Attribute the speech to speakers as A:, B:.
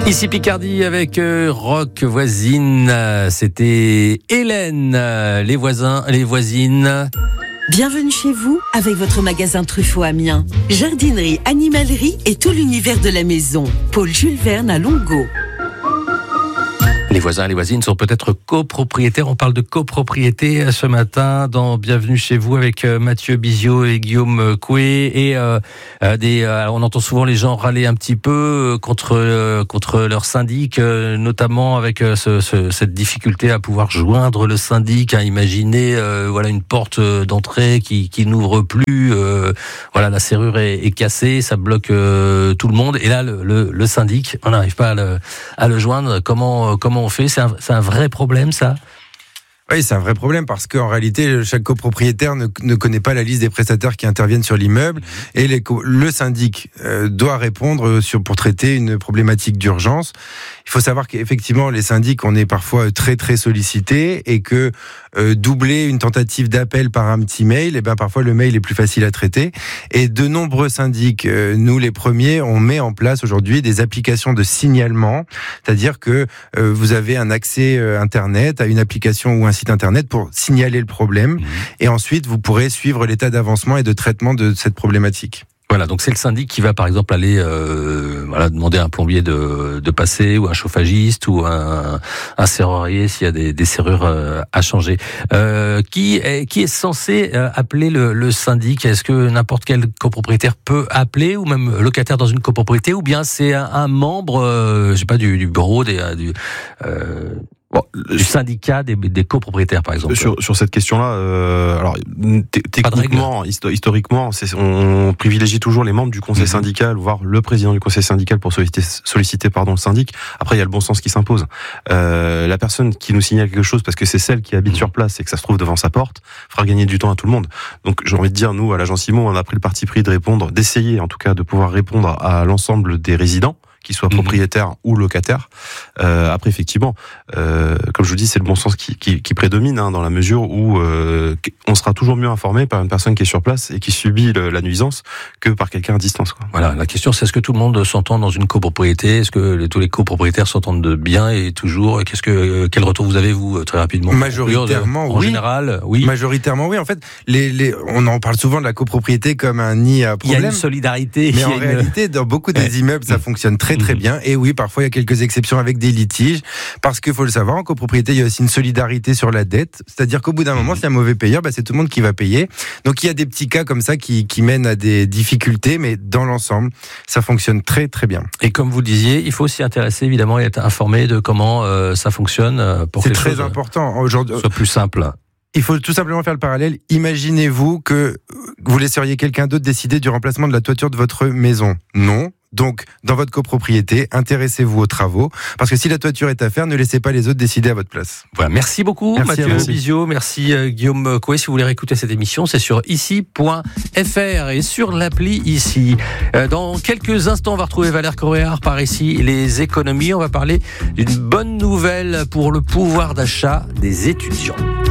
A: Ici Picardie avec Rock Voisine, c'était Hélène, les voisins, les voisines.
B: Bienvenue chez vous avec votre magasin Truffaut Amiens. Jardinerie, animalerie et tout l'univers de la maison. Paul Jules Verne à Longo.
A: Les voisins et les voisines sont peut-être copropriétaires. On parle de copropriété ce matin dans Bienvenue chez vous avec Mathieu Biziot et Guillaume Coué. Et on entend souvent les gens râler un petit peu contre leur syndic, notamment avec cette difficulté à pouvoir joindre le syndic. Imaginez une porte d'entrée qui n'ouvre plus. La serrure est cassée, ça bloque tout le monde. Et là, le syndic, on n'arrive pas à le joindre. Comment on fait? C'est un vrai problème, ça?
C: Oui, c'est un vrai problème parce qu'en réalité, chaque copropriétaire ne connaît pas la liste des prestataires qui interviennent sur l'immeuble et le syndic doit répondre pour traiter une problématique d'urgence. Il faut savoir qu'effectivement, les syndics, on est parfois très très sollicités et que doubler une tentative d'appel par un petit mail, parfois le mail est plus facile à traiter. Et de nombreux syndics, nous les premiers, on met en place aujourd'hui des applications de signalement, c'est-à-dire que vous avez un accès Internet à une application ou un site Internet pour signaler le problème et ensuite vous pourrez suivre l'état d'avancement et de traitement de cette problématique.
A: Voilà, donc c'est le syndic qui va par exemple aller demander à un plombier de passer, ou un chauffagiste, ou un serrurier s'il y a des serrures à changer. Qui est censé appeler le syndic? Est-ce que n'importe quel copropriétaire peut appeler, ou même locataire dans une copropriété, ou bien c'est un membre, du bureau du syndicat des copropriétaires, par exemple?
D: Sur cette question-là, techniquement, historiquement, on privilégie toujours les membres du conseil syndical, voire le président du conseil syndical pour solliciter le syndic. Après, il y a le bon sens qui s'impose. La personne qui nous signale quelque chose, parce que c'est celle qui habite sur place et que ça se trouve devant sa porte, fera gagner du temps à tout le monde. Donc, j'ai envie de dire, nous, à l'agence IMO, on a pris le parti pris d'essayer, en tout cas, de pouvoir répondre à l'ensemble des résidents, qu'ils soient propriétaires ou locataires. Après, effectivement, comme je vous dis, c'est le bon sens qui prédomine, dans la mesure où on sera toujours mieux informé par une personne qui est sur place et qui subit la nuisance que par quelqu'un à distance, quoi. Voilà,
A: la question, c'est est-ce que tout le monde s'entend dans une copropriété? Est-ce que tous les copropriétaires s'entendent bien et toujours? Quel retour vous avez, vous, très rapidement?
C: Majoritairement,
A: oui. En général, oui.
C: Majoritairement, oui. En fait, on en parle souvent de la copropriété comme un nid à problème.
A: Il y a une solidarité.
C: Mais en réalité, dans beaucoup des immeubles, ça fonctionne très bien. Et oui, parfois il y a quelques exceptions avec des litiges, parce qu'il faut le savoir, en copropriété, il y a aussi une solidarité sur la dette. C'est-à-dire qu'au bout d'un moment, s'il y a un mauvais payeur, c'est tout le monde qui va payer. Donc il y a des petits cas comme ça qui mènent à des difficultés, mais dans l'ensemble, ça fonctionne très très bien.
A: Et comme vous le disiez, il faut s'y intéresser évidemment et être informé de comment ça fonctionne pour que
C: c'est très important aujourd'hui.
A: Soit plus simple.
C: Il faut tout simplement faire le parallèle. Imaginez-vous que vous laisseriez quelqu'un d'autre décider du remplacement de la toiture de votre maison. Non. Donc, dans votre copropriété, intéressez-vous aux travaux, parce que si la toiture est à faire, ne laissez pas les autres décider à votre place.
A: Voilà, merci beaucoup, Mathieu Biziot, merci Guillaume Coué. Si vous voulez réécouter cette émission, c'est sur ici.fr et sur l'appli Ici. Dans quelques instants, on va retrouver Valère Coréard par ici, les économies. On va parler d'une bonne nouvelle pour le pouvoir d'achat des étudiants.